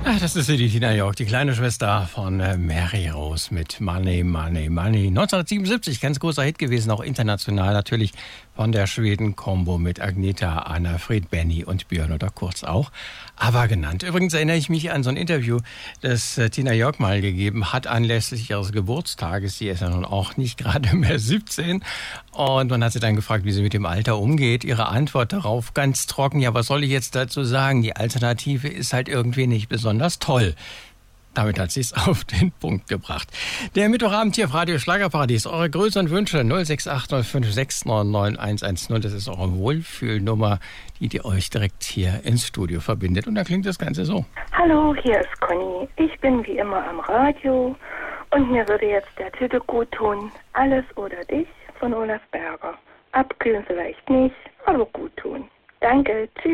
Ach, das ist die Tina York, die kleine Schwester von Mary Rose mit Money, Money, Money. 1977, ganz großer Hit gewesen, auch international natürlich von der Schweden-Kombo mit Agneta, Anna-Frid, Benny und Björn oder kurz auch ABBA genannt. Übrigens erinnere ich mich an so ein Interview, das Tina York mal gegeben hat anlässlich ihres Geburtstages. Sie ist ja nun auch nicht gerade mehr 17 und man hat sie dann gefragt, wie sie mit dem Alter umgeht. Ihre Antwort darauf ganz trocken, ja, was soll ich jetzt dazu sagen? Die Alternative ist halt irgendwie nicht besonders toll. Damit hat sie es auf den Punkt gebracht. Der Mittwochabend hier auf Radio Schlagerparadies. Eure Grüße und Wünsche 06805699110. Das ist eure Wohlfühlnummer, die euch direkt hier ins Studio verbindet. Und da klingt das Ganze so. Hallo, hier ist Conny. Ich bin wie immer am Radio und mir würde jetzt der Titel gut tun. Alles oder dich von Olaf Berger. Abkühlen vielleicht nicht, aber gut tun. Danke, tschüss.